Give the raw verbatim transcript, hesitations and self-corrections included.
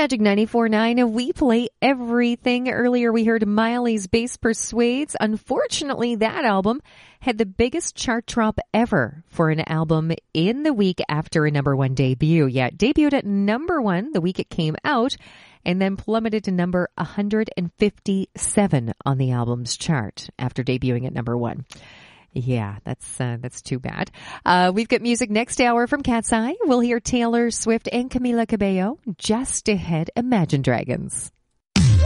Magic ninety-four point nine, we play everything. Earlier we heard Miley's Bass Persuades. Unfortunately, that album had the biggest chart drop ever for an album in the week after a number one debut. Yeah, it debuted at number one the week it came out and then plummeted to number one hundred fifty-seven on the album's chart after debuting at number one. Yeah, that's uh, that's too bad. Uh, we've got music next hour from Cat's Eye. We'll hear Taylor Swift and Camila Cabello. Just ahead, Imagine Dragons.